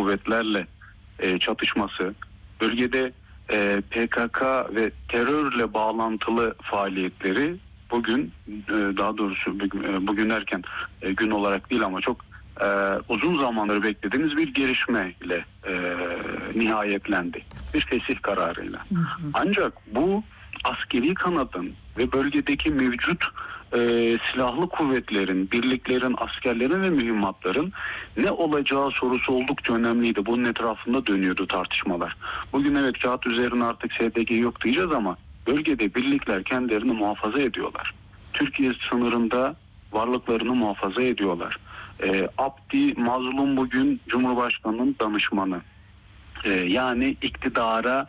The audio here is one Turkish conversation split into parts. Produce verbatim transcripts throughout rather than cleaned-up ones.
kuvvetlerle e, çatışması, bölgede e, P K K ve terörle bağlantılı faaliyetleri bugün e, daha doğrusu bugün, e, bugün derken e, gün olarak değil ama çok e, uzun zamandır beklediğimiz bir gelişmeyle e, nihayetlendi. Bir fesih kararıyla. Hı hı. Ancak bu askeri kanadın ve bölgedeki mevcut e, silahlı kuvvetlerin, birliklerin, askerlerin ve mühimmatların ne olacağı sorusu oldukça önemliydi. Bunun etrafında dönüyordu tartışmalar. Bugün evet kağıt üzerine artık S D G yok diyeceğiz ama bölgede birlikler kendilerini muhafaza ediyorlar. Türkiye sınırında varlıklarını muhafaza ediyorlar. E, Abdi Mazlum bugün Cumhurbaşkanı'nın danışmanı. E, yani iktidara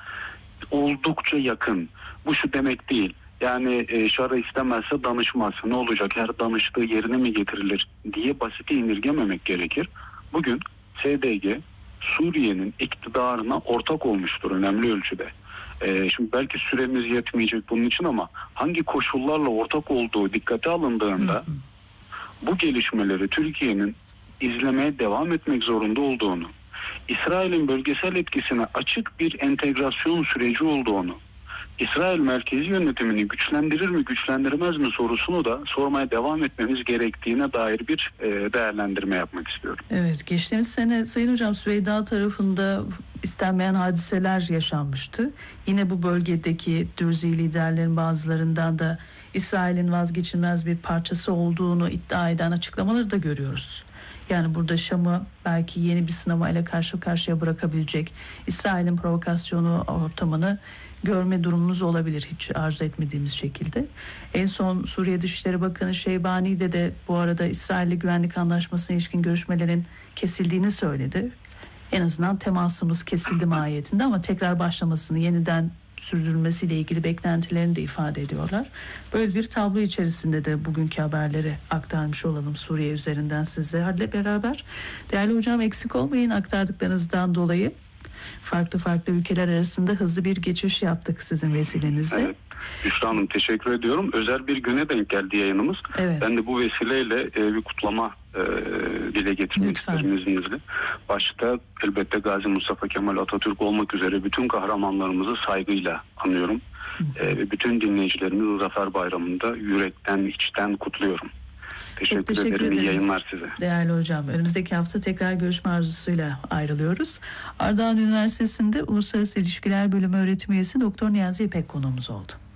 oldukça yakın. Bu şu demek değil. Yani e, şara istemezse danışmaz. Ne olacak? Her danıştığı yerine mi getirilir diye basite indirgememek gerekir. Bugün S D G Suriye'nin iktidarına ortak olmuştur önemli ölçüde. E, şimdi belki süremiz yetmeyecek bunun için ama hangi koşullarla ortak olduğu dikkate alındığında bu gelişmeleri Türkiye'nin izlemeye devam etmek zorunda olduğunu, İsrail'in bölgesel etkisine açık bir entegrasyon süreci olduğunu, İsrail merkezi yönetimini güçlendirir mi güçlendirmez mi sorusunu da sormaya devam etmemiz gerektiğine dair bir e, değerlendirme yapmak istiyorum. Evet, geçtiğimiz sene Sayın Hocam Süveyda tarafında istenmeyen hadiseler yaşanmıştı. Yine bu bölgedeki Dürzi liderlerin bazılarından da İsrail'in vazgeçilmez bir parçası olduğunu iddia eden açıklamaları da görüyoruz. Yani burada Şam'ı belki yeni bir sınamayla karşı karşıya bırakabilecek İsrail'in provokasyonu ortamını görme durumumuz olabilir hiç arzu etmediğimiz şekilde. En son Suriye Dışişleri Bakanı Şeybani de de bu arada İsrail'le güvenlik anlaşmasına ilişkin görüşmelerin kesildiğini söyledi. En azından temasımız kesildi mahiyetinde ama tekrar başlamasını yeniden sürdürülmesiyle ilgili beklentilerini de ifade ediyorlar. Böyle bir tablo içerisinde de bugünkü haberleri aktarmış olalım Suriye üzerinden sizlerle beraber. Değerli hocam eksik olmayın aktardıklarınızdan dolayı. Farklı farklı ülkeler arasında hızlı bir geçiş yaptık sizin vesilenizle. Evet. Büşra Hanım teşekkür ediyorum. Özel bir güne denk geldi yayınımız. Evet. Ben de bu vesileyle e, bir kutlama e, dile getirmek Lütfen. isterim izninizle. Başta elbette Gazi Mustafa Kemal Atatürk olmak üzere bütün kahramanlarımızı saygıyla anıyorum. Ve e, bütün dinleyicilerimizi Zafer Bayramı'nda yürekten, içten kutluyorum. Teşekkür, teşekkür ederim. Ederiz. İyi yayınlar size. Değerli hocam, önümüzdeki hafta tekrar görüşme arzusuyla ayrılıyoruz. Ardahan Üniversitesi'nde Uluslararası İlişkiler Bölümü öğretim üyesi Doktor Niyazi İpek konuğumuz oldu.